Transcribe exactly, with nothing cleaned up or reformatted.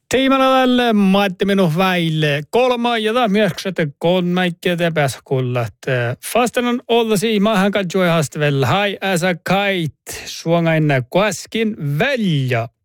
Tiimanalalle Matti minun väille. Kolma ja taas myöskset kolmaikkia te päässä kullat. Fastanan olla siimahan katsoi haastavella. Hai äsä kait suongainna kuaskin välja.